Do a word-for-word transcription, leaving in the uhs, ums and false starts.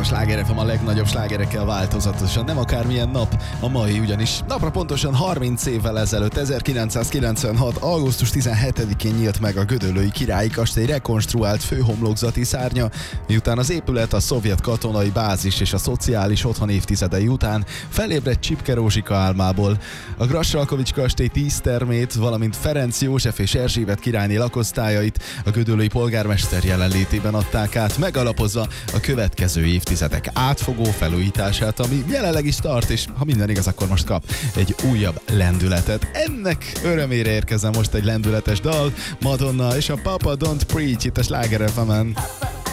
a Sláger ef em a legnagyobb slágerekkel változatosan. Nem akármilyen nap a mai, ugyanis napra pontosan harminc évvel ezelőtt, ezerkilencszázkilencvenhat. augusztus tizenhetedikén nyílt meg a gödöllői Királyi Kastély rekonstruált főhomlokzati szárnya, miután az épület a szovjet katonai bázis és a szociális otthon évtizedei után felébredt Csipke Rózsika álmából. A Grassalkovich kastély dísztermét, valamint Ferenc József és Erzsébet királyné lakosztályait a gödöllői polgármester jelenlétében adták át, megalapozva a következő évtizedek átfogó felújítását, ami jelenleg is tart, és ha minden igaz, akkor most kap egy újabb lendületet. Ennek örömére érkezem most egy lendületes dal, Madonna és a Papa Don't Preach itt a Sláger ef emen.